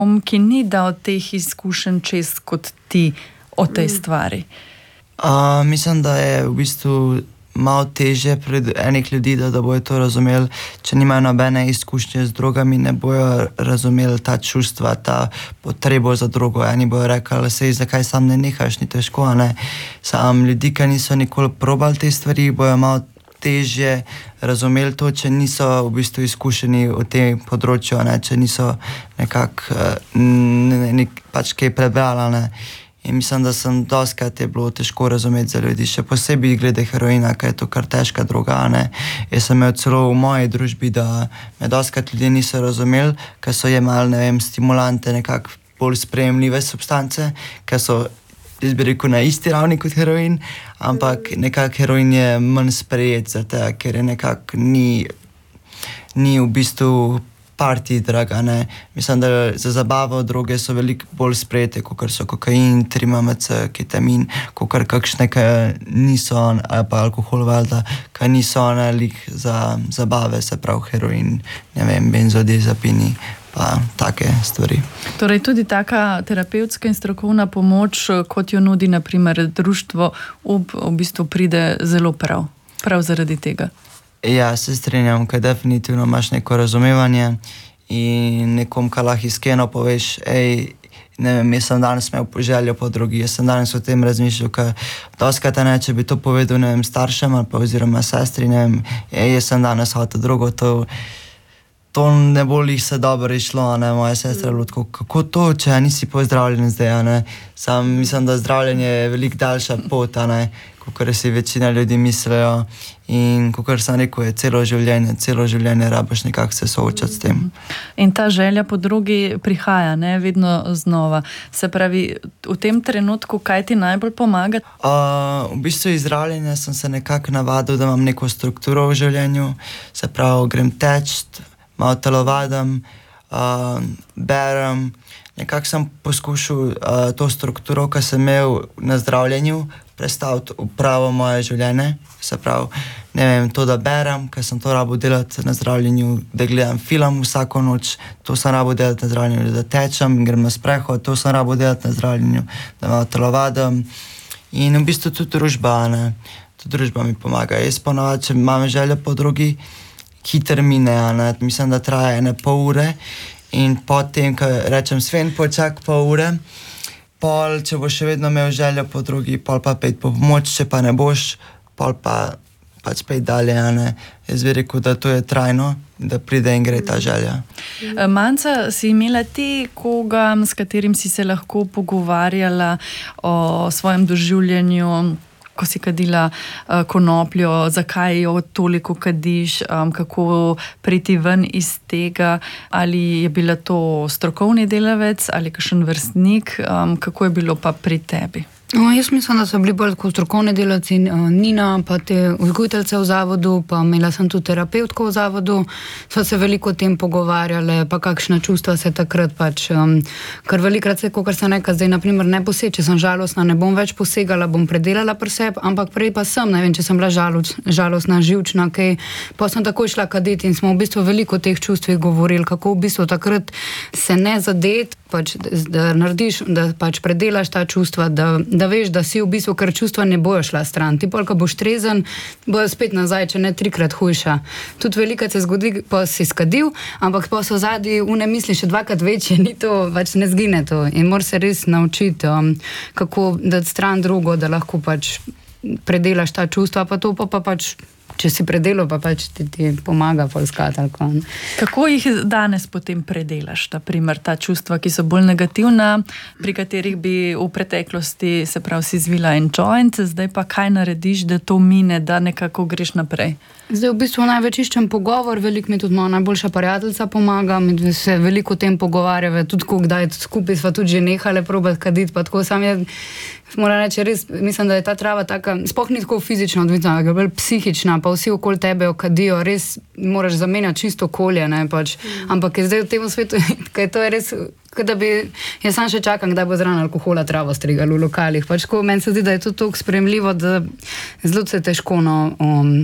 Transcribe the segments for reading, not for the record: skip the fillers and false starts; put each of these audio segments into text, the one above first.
Ki ni dal teh izkušenj čez kot ti o tej stvari? Mislim, da je v bistvu malo težje pred enih ljudi, da bojo to razumeli, če nimajo nobene izkušnje z drogami, ne bojo razumeli ta čustva, ta potrebo za drogo. Eni bojo rekli, sej, zakaj sam ne nehaš, ni težko, a ne. Sam ljudi, ki niso nikoli probali te stvari, bojo malo težje razumeli to, če niso v bistvu izkušeni v tem področju, ne, če niso nekako pač kaj prebrali, ne. In mislim, da sem dostikrat je bilo težko razumeti za ljudi, še posebej glede heroina, ker je to kar težka droga, ne. Jaz sem imel celo v moji družbi, da me dostikrat ljudje niso razumeli, ker so jemali, ne vem, stimulante, nekako bolj sprejemljive substance, ker so, jaz bi rekel, na isti ravni kot heroin, ampak nekako heroin je manj sprejet za te, ker je nekako ni v bistvu party drug, ne. Mislim, da za zabavo droge so veliko bolj sprejete, kakor so kokain, 3-MMC, ketamin, kakor kakšne, ki niso, ali pa alkohol, valjda, ki niso lik za zabave, se pravi heroin, ne vem, benzodiazepini, pa take stvari. Torej tudi taka terapevtska in strokovna pomoč, kot jo nudi na primer društvo UB, v bistvu pride zelo prav zaradi tega. Ja, se strinjam, ker definitivno imaš neko razumevanje in nekom, ki lahko iskreno poveš, ne vem, jaz sem danes imel željo po drogi, jaz sem danes o tem razmišljal, ker dostikrat, ne, če bi to povedal, ne vem, staršem ali pa oziroma sestri, ne vem, jaz sem danes hotel drogo, to ne bo jih se dobro išlo, ne, moja sestra je bilo tako, kako to, če nisi pozdravljen zdaj, ne, sam mislim, da zdravljenje je veliko daljša pot, ne, kakor si večina ljudi mislijo in kakor sem rekel, je celo življenje rabiš nekako se soočati s tem. In ta želja po drogi prihaja, ne, vedno znova. Se pravi, v tem trenutku, kaj ti najbolj pomaga? V bistvu iz zdravljenja sem se nekako navadil, da imam neko strukturo v življenju, se pravi, grem teč, malo telovadim, berem, nekako sem poskušal to strukturo, ki sem imel na zdravljenju, predstaviti v pravo moje življenje, se pravi, ne vem, to, da berem, ker sem to rabo delati na zdravljenju, da gledam film vsako noč, to sem rabo delati na zdravljenju, da tečem in grem na sprehod, to sem rabo delati na zdravljenju, da malo telovadim in v bistvu tudi družba, ne, tudi družba mi pomaga. Jaz ponavadi, če imam željo po drogi, hitro mine, ne, mislim, da traja 1,5 ure in potem, ko rečem, Sven, počak pol ure, pol, če boš še vedno imel željo po drogi, pol pa pejt po pomoč, če pa ne boš, pol pa pač pejt dalje, ne. Jaz bi rekel, da to je trajno, da pride in gre ta želja. Manca, si imela ti koga, s katerim si se lahko pogovarjala o svojem doživljanju, ko si kadila konopljo, zakaj jo toliko kadiš, kako priti ven iz tega, ali je bila to strokovni delavec ali kakšen vrstnik, kako je bilo pa pri tebi? Jaz mislim, da so bili bolj kot strokovni delavci, Nina, pa te vzgojiteljice v zavodu, pa imela sem tudi terapevtko v zavodu, so se veliko o tem pogovarjale, pa kakšna čustva se takrat pač, ker velikrat se, kakor sem rekla, zdaj naprimer ne če sem žalostna, ne bom več posegala, bom predelala pri sebi, ampak prej pa sem, ne vem, če sem bila žalostna, živčna, kaj, pa sem takoj šla kaditi in smo v bistvu veliko o teh čustvih govorili, kako v bistvu takrat se ne zadeti, pač, da narediš, da pač predelaš ta čustva, da veš, da si v bistvu, ker čustva ne bojo šla stran. Ti pol, ko boš trezen, bojo spet nazaj, če ne 3-krat hujša. Tudi velikrat se zgodi, pa si skadil, ampak pa so zadnji une misli še 2-krat večje, ni to, pač ne zgine to. In moraš se res naučiti, kako dati stran drugo, da lahko pač predelaš ta čustva, pa to pa pač, če si predelal, pa pač ti pomaga poiskati. Kako jih danes potem predelaš, naprimer, ta čustva, ki so bolj negativna, pri katerih bi v preteklosti, se pravi, si zvila en joint, zdaj pa kaj narediš, da to mine, da nekako greš naprej? Zdaj v bistvu največ iščem pogovor, veliko mi tudi moja najboljša prijateljica pomaga, mi se veliko o tem pogovarjava, tudi kdaj skupaj sva tudi že nehale probati kaditi, pa tako sam je, moram reči, res, mislim, da je ta trava taka, sploh ni tako fizično odvisna, je bolj psihična, pa vsi okoli tebe jo kadijo, res moraš zamenjati čisto okolje, ne, pač, ampak je zdaj v tem svetu, kaj to je res, da bi, jaz sam še čakam, kdaj bo zraven alkohola travo strigali v lokalih, pač ko meni se zdi, da je to toliko sprejemljivo, da zelo se težko,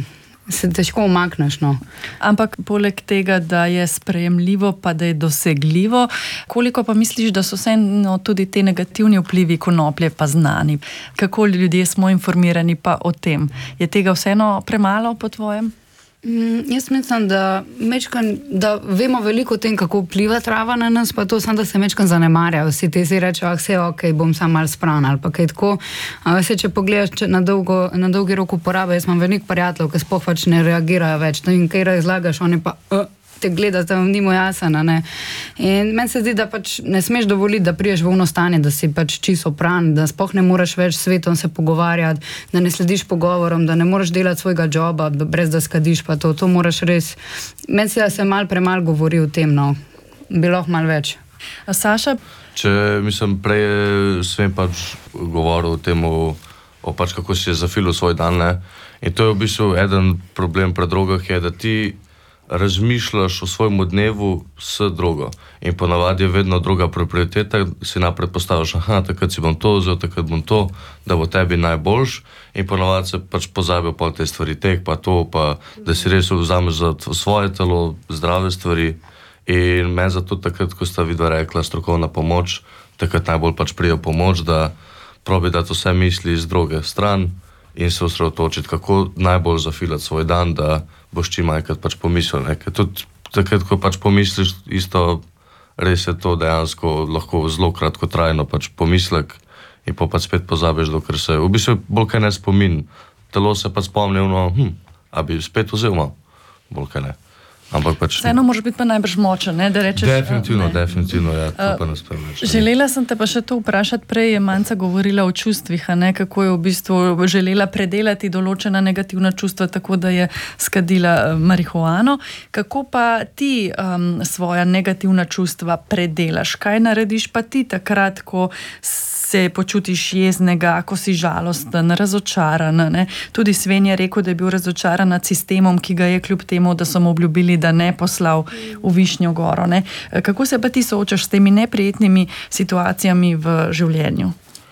se težko umakneš. No. Ampak poleg tega, da je sprejemljivo, pa da je dosegljivo, koliko pa misliš, da so vseeno tudi te negativni vplivi konoplje pa znani? Kako ljudje smo informirani pa o tem? Je tega vseeno premalo po tvojem? Jaz mislim, da vemo veliko o tem, kako vpliva trava na nas, pa to samo, da se mečkam zanemarja. Vsi ti si rečejo, vse ok, bom sam malo spran ali pa kaj tako. Če pogledaš na dolgi rok uporabe, jaz imam veliko prijateljev, ki sploh pač ne reagirajo več. No in kaj razlagaš, oni pa te gledaš, da vam ni mu jasno, ne. In meni se zdi, da pač ne smeš dovoliti, da priješ v ono stanje, da si pač čisto opran, da sploh ne moreš več s svetom se pogovarjati, da ne slediš pogovorom, da ne moreš delati svojega joba, brez da skadiš pa to. To moraš res. Meni se da se malo premalo govori o tem, no. Bi lahko malo več. A Saša? Prej sem pač govoril o tem, pač kako si je zafilil svoj dan, ne. In to je v bistvu eden problem pri drogah, je, da ti razmišljaš o svojemu dnevu s drogo. In ponavadi je vedno druga prioriteta, si naprej postaviš, takrat si bom to vzel, takrat bom to, da bo tebi najboljš. In ponavadi se pač pozabijo pol te stvari, tek pa to, pa da si res vzameš za svoje telo, zdrave stvari. In meni zato takrat, ko sta vidva rekla strokovna pomoč, takrat najbolj pač prije pomoč, da probi dati vse misli iz droge stran in se osredotočiti, kako najbolj zafilati svoj dan, da boš čim majkrat pač pomislil. Ker tudi takrat, ko pač pomisliš, isto res je to dejansko lahko zelo kratkotrajno pač pomislek in pač spet pozabiš, dokler se v bistvu bolj kaj ne spomin. Telo se pa spomni, a bi spet vzel malo, bolj kaj ne. Ampak pač... Vseeno moraš biti pa najbrž močen, ne, da rečeš... Definitivno, ja, to pa nas preveč. Želela sem te pa še to vprašati, prej je Manca govorila o čustvih, ne, kako je v bistvu želela predelati določena negativna čustva, tako da je skadila marihuano. Kako pa ti svoja negativna čustva predelaš? Kaj narediš pa ti takrat, ko se počutiš jeznega, ko si žalosten, razočaran, ne? Tudi Sven je rekel, da je bil razočaran nad sistemom, ki ga je kljub temu, da so mu obljubili, da ne poslal v Višnjo goro, ne? Kako se pa ti soočaš s temi neprijetnimi situacijami v življenju?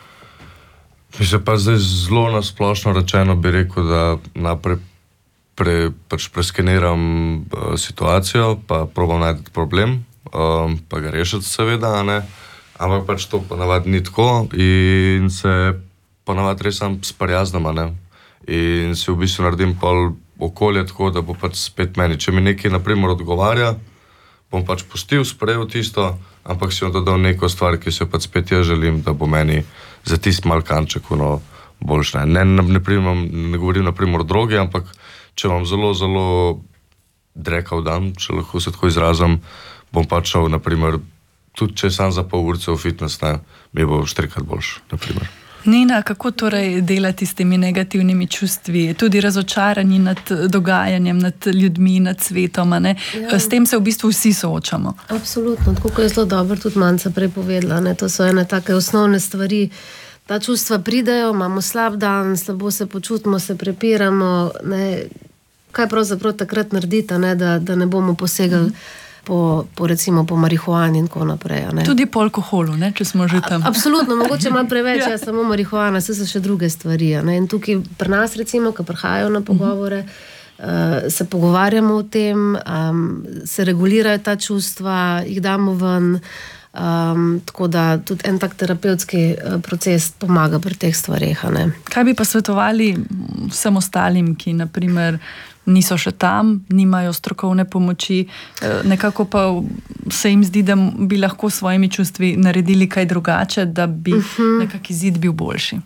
Mislim pa zdaj zelo nasplošno rečeno bi rekel, da naprej pač preskeniram situacijo, pa probam najti problem, pa ga rešiti seveda, ne? Ampak pač to ponavadi ni tako in se ponavadi res sam sprijaznam, ne? In si v bistvu naredim pol okolje tako, da bo pač spet meni. Če mi nekaj naprimer odgovarja, bom pač pustil, sprejel tisto, ampak si bom dodal neko stvar, ki se jo pač spet jaz želim, da bo meni za tisti mal kanček boljše. Ne govorim naprimer o drogi, ampak če imam zelo, zelo drekav dan, če lahko se tako izrazim, bom pač šel naprimer tudi če sam za pol urce v fitness, ne, mi bo 4-krat boljš, naprimer. Nina, kako torej delati s temi negativnimi čustvi, tudi razočaranji nad dogajanjem, nad ljudmi, nad svetom, ne? Ja. S tem se v bistvu vsi soočamo. Absolutno, tako je zelo dobro tudi Manca prej povedala, ne? To so ene take osnovne stvari. Ta čustva pridejo, imamo slab dan, slabo se počutimo, se prepiramo, ne? Kaj pravzaprav takrat narediti, ne? Da ne bomo posegali recimo po marihuani in tako naprej. Ne? Tudi po alkoholu, ne, če smo že tam. Absolutno, mogoče malo preveč, ja, samo marihuana, vse so še druge stvari. Ne? In tukaj pri nas recimo, ko prihajajo na pogovore, se pogovarjamo o tem, se regulirajo ta čustva, jih damo ven, tako da tudi en tak terapevtski proces pomaga pri teh stvareh. Ne? Kaj bi pa svetovali vsem ostalim, ki naprimer niso še tam, nimajo strokovne pomoči, nekako pa se jim zdi, da bi lahko s svojimi čustvi naredili kaj drugače, da bi nekak izid bil boljši.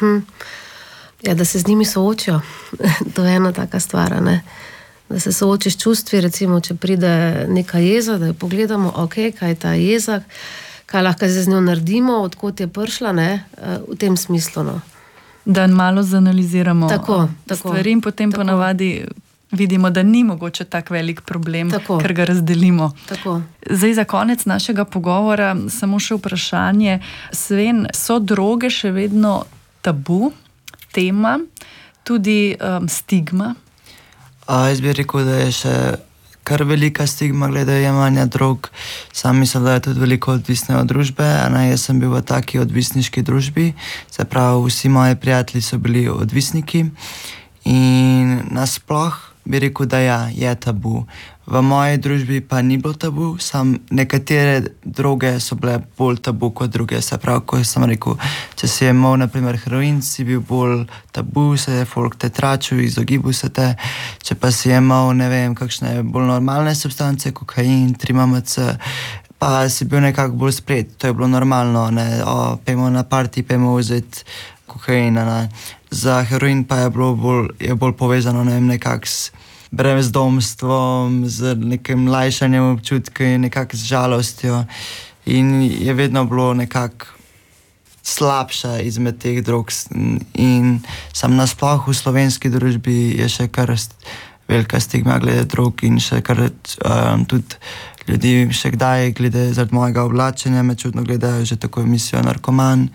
Ja, da se z njimi soočijo. To je ena taka stvar, ne? Da se soočiš čustvi, recimo, če pride neka jeza, da jo pogledamo, kaj je ta jeza, kaj lahko z njo naredimo, odkot je prišla, ne? V tem smislu, no. Da malo zanaliziramo stvari in potem ponavadi vidimo, da ni mogoče tak velik problem, ker ga razdelimo. Tako. Zdaj za konec našega pogovora samo še vprašanje. Sven, so droge še vedno tabu, tema, tudi stigma? Jaz bi rekel, da je še kar velika stigma glede jemanja drog. Sam mislim, da je tudi veliko odvisne od družbe. Jaz sem bil v taki odvisniški družbi, se pravi, vsi moji prijatelji so bili odvisniki in nasploh bi rekel, da ja, je tabu. V moji družbi pa ni bilo tabu, sam nekatere droge so bile bolj tabu kot druge. Se pravi, ko sem rekel, če si imel naprimer heroin, si bil bolj tabu, se je folk te tračil, izogibal se te. Če pa si imel, ne vem, kakšne bolj normalne substance, kokain, 3-MMC, pa si bil nekako bolj sprejet. To je bilo normalno, ne, pejmo na party, pejmo vzeti kokaina, ne. Za heroin pa je bolj povezano, ne vem, nekako s brezdomstvom, z nekim lajšanjem občutka in nekako z žalostjo. In je vedno bilo nekako slabša izmed teh drog. In sam nasploh v slovenski družbi je še kar velika stigma glede drog in še kar tudi ljudi še kdaj glede zaradi mojega oblačenja me čudno gledajo, že tako emisijo narkoman.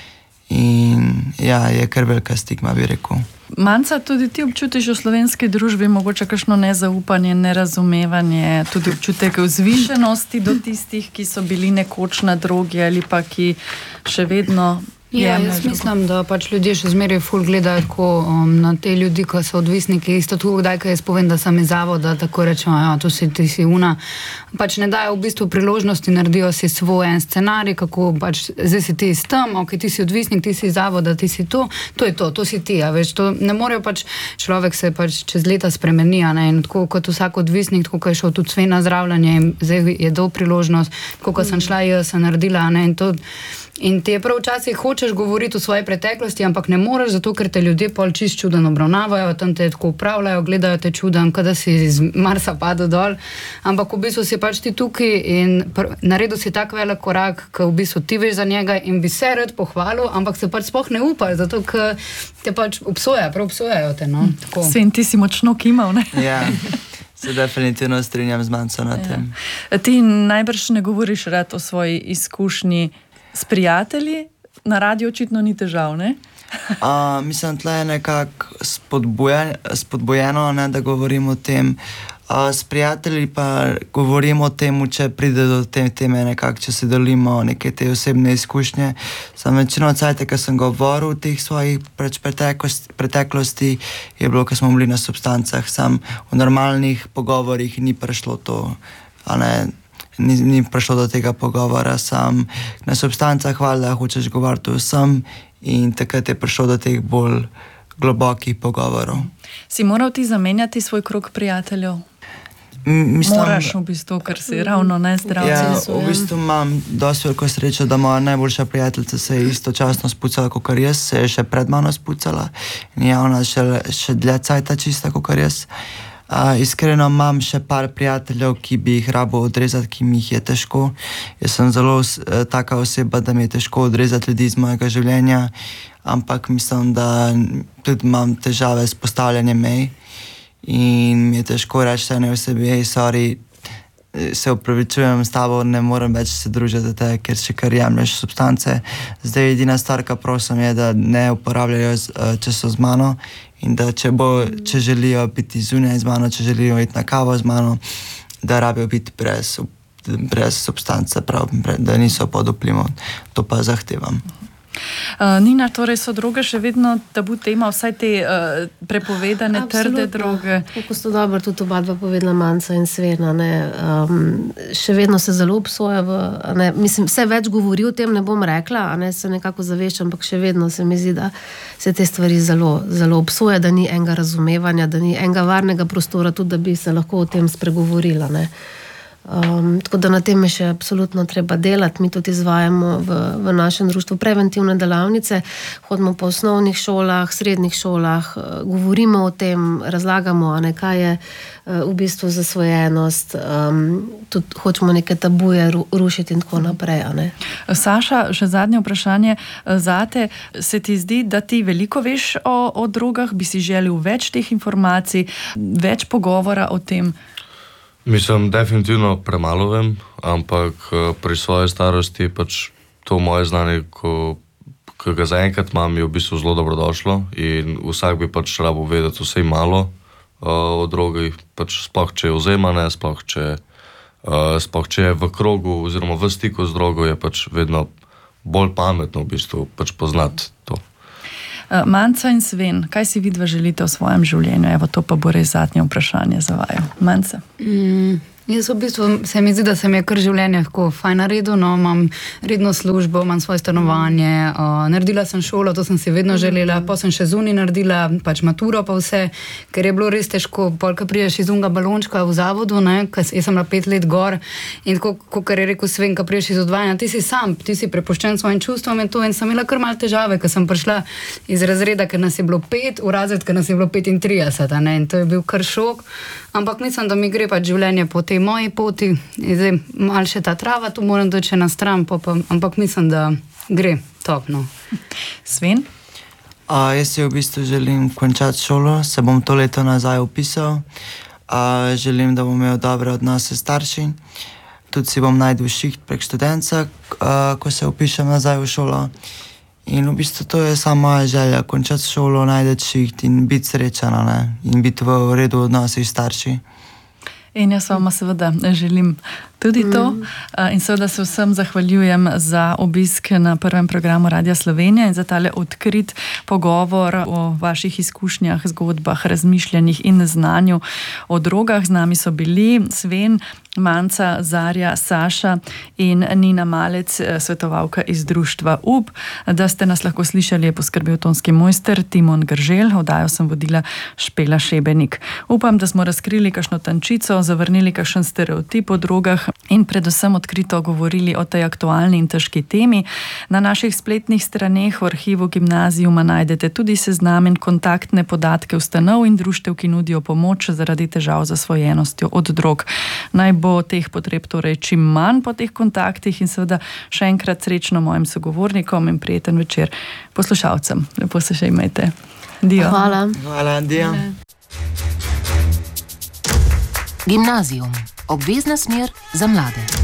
In ja, je kar velika stigma, bi rekel. Manca, tudi ti občutiš v slovenski družbi mogoče kakšno nezaupanje, nerazumevanje, tudi občutek vzvišenosti do tistih, ki so bili nekoč na drogi ali pa ki še vedno Ja, jaz mislim, da pač ljudje še zmeraj ful gledajo tako na te ljudi, ko so odvisniki. Isto tu, kdaj, ko jaz povem, da sem iz zavoda, tako rečemo, ja, ti si una. Pač ne dajo v bistvu priložnosti, naredijo si svoj en scenarij, kako pač zdaj si ti iz tam, ok, ti si odvisnik, ti si iz zavoda, ti si to je to si ti, a veš, to ne morejo pač, človek se pač čez leta spremeni, ne, in tako kot vsak odvisnik, tako kot je šel tudi sve na zdravljanje in zdaj je dal priložnost, tako kot sem šla, jaz sem naredila, ne, in ti je prav včasih hočeš govoriti o svoji preteklosti, ampak ne moreš, zato ker te ljudje pol čist čuden obravnavajo, tam te tako upravljajo, gledajo te čuden, kada si iz Marsa padel dol, ampak v bistvu si pač ti tukaj in naredil si tak velik korak, ko v bistvu ti veš za njega in bi se rad pohvalil, ampak se pač sploh ne upaš, zato ker te pač obsojajo te, no. Sen, ti si močno kimal, ne? Ja. Se definitivno strinjam z Manco na tem. Ti najbrž ne govoriš rad o svoji izkušnji s prijatelji, na radiju očitno ni težav, ne? Mislim, tle je nekako spodbojeno, ne, da govorim o tem. S prijatelji pa govorim o tem, če pride do te teme nekako, če se delimo neke te osebne izkušnje. Sam večino cajte, ko sem govoril o teh svojih preteklosti, je bilo, ko smo bili na substancah. Sam v normalnih pogovorih ni prišlo to, ni prišlo do tega pogovora, sam na substancah valjda hočeš govoriti o vsem in takrat je prišlo do teh bolj globokih pogovorov. Si moral ti zamenjati svoj krog prijateljev? Moraš v bistvu, ker si ravno nezdrav. Ja, v bistvu imam dosti veliko srečo, da moja najboljša prijateljica se je istočasno spucala, kakor jaz, se je še pred mano spucala in je ona še dlje cajta čista, kakor jaz. Iskreno imam še par prijateljev, ki bi jih rabo odrezati, ki mi jih je težko. Jaz sem zelo taka oseba, da mi je težko odrezati ljudi iz mojega življenja, ampak mislim, da tudi imam težave s postavljanjem mej in mi je težko reči ene osebi, sorry, se opravičujem s tabo, ne morem več se družiti, ker še kar jemlješ substance. Zdaj edina stvar, ka prosim, je, da ne uporabljajo, če so z mano in da če želijo biti zunaj z mano, če želijo iti na kavo z mano, da rabijo biti brez substance, da niso pod vplivom. To pa zahtevam. Nina, torej so droge še vedno tabu tema, vsaj te prepovedane trde droge? Kako sto dobro tudi oba dva povedala, Manca in Svena, ne, še vedno se zelo obsoja mislim, vse več govori o tem, ne bom rekla, se nekako zaveščam, ampak še vedno se mi zdi, da se te stvari zelo, zelo obsoja, da ni enega razumevanja, da ni enega varnega prostora, tudi da bi se lahko o tem spregovorila, ne. Tako da na tem je še absolutno treba delati. Mi tudi izvajamo v našem društvu preventivne delavnice, hodimo po osnovnih šolah, srednjih šolah, govorimo o tem, razlagamo, kaj je v bistvu zasvojenost, tudi hočemo neke tabuje rušiti in tako naprej. Saša, še zadnje vprašanje zate. Se ti zdi, da ti veliko veš o drogah, bi si želel več teh informacij, več pogovora o tem? Mislim, definitivno premalo vem, ampak pri svoji starosti pač to moje znanje, ko ga zaenkrat imam, je v bistvu zelo dobrodošlo in vsak bi pač rabo vedeti vsej malo o drogi, pač sploh če je vzemane, sploh če je v krogu oziroma v stiku z drogo, je pač vedno bolj pametno v bistvu pač poznati to. Manca in Sven, kaj si vidva želite v svojem življenju? Evo, to pa bo res zadnje vprašanje za vaju. Manca? Jaz v bistvu se mi zdi, da se mi je kar življenje tako fajn naredil, no, imam redno službo, imam svoje stanovanje, naredila sem šolo, to sem si vedno želela, pa sem še zunaj naredila, pač maturo pa vse, ker je bilo res težko, polka priješ iz unga balončka v zavodu, ne, jaz sem bila 5 let gor in tako, kot je rekel Sven, ko priješ iz odvajanja, ti si sam, ti si prepuščen svojim čustvom in to, in sem imela kar malo težave, ker sem prišla iz razreda, ker nas je bilo 5, v razred, ker nas je bilo 35, ne, in to je bil kar šok, ampak mislim, da mi gre pač življenje po tej moji poti, zdaj malo še ta trava, tu moram doći še na stran, ampak mislim, da gre topno. Sven? Jaz si v bistvu želim končati šolo, se bom to leto nazaj upisal, želim, da bom imel dobre odnose s starši, tudi si bom najdel šiht prek študenca, ko se upišem nazaj v šolo. In v bistvu to je sama moja želja, končati šolo, najdeti šiht in biti srečana, ne? In biti v redu odnosi s starši. In jaz vama seveda želim tudi to. In seveda se vsem zahvaljujem za obisk na prvem programu Radia Slovenija in za tale odkrit pogovor o vaših izkušnjah, zgodbah, razmišljanjih in znanju o drogah. Z nami so bili Sven, Manca, Zarja, Saša in Nina Malec, svetovalka iz društva UP. Da ste nas lahko slišali, je poskrbel tonski mojster Timon Grželj, oddajo sem vodila Špela Šebenik. Upam, da smo razkrili kakšno tančico, zavrnili kakšen stereotip o drogah in predvsem odkrito govorili o tej aktualni in težki temi. Na naših spletnih straneh v arhivu Gimnazijuma najdete tudi seznam in kontaktne podatke ustanov in društev, ki nudijo pomoč zaradi težav z zasvojenostjo od drog. Naj bo teh potreb torej čim manj po teh kontaktih in seveda še enkrat srečno mojim sogovornikom in prijeten večer poslušalcem. Lepo se še imejte. Dio. Hvala. Hvala, dio. Gimnazijum. Obvezna smer za mlade.